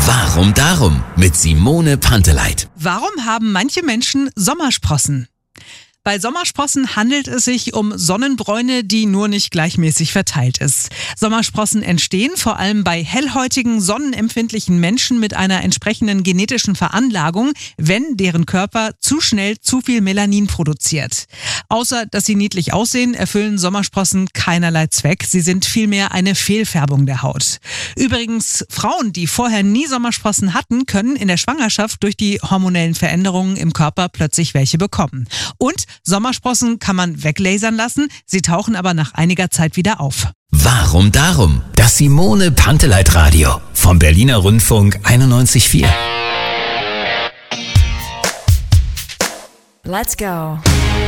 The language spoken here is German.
Warum darum? Mit Simone Panteleit. Warum haben manche Menschen Sommersprossen? Bei Sommersprossen handelt es sich um Sonnenbräune, die nur nicht gleichmäßig verteilt ist. Sommersprossen entstehen vor allem bei hellhäutigen, sonnenempfindlichen Menschen mit einer entsprechenden genetischen Veranlagung, wenn deren Körper zu schnell zu viel Melanin produziert. Außer dass sie niedlich aussehen, erfüllen Sommersprossen keinerlei Zweck. Sie sind vielmehr eine Fehlfärbung der Haut. Übrigens, Frauen, die vorher nie Sommersprossen hatten, können in der Schwangerschaft durch die hormonellen Veränderungen im Körper plötzlich welche bekommen. Und Sommersprossen kann man weglasern lassen, sie tauchen aber nach einiger Zeit wieder auf. Warum darum? Das Simone Panteleit Radio vom Berliner Rundfunk 91,4. Let's go.